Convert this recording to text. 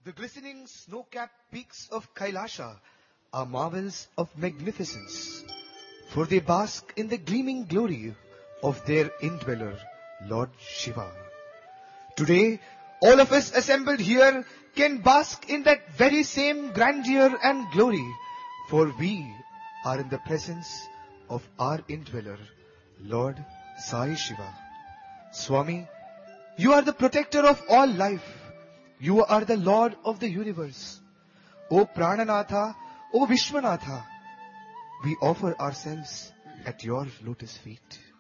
The glistening snow-capped peaks of Kailasha are marvels of magnificence, for they bask in the gleaming glory of their indweller, Lord Shiva. Today, all of us assembled here can bask in that very same grandeur and glory, for we are in the presence of our indweller, Lord Sai Shiva. Swami, you are the protector of all life. You are the Lord of the universe. O Prananatha, O Vishwanatha, we offer ourselves at your lotus feet.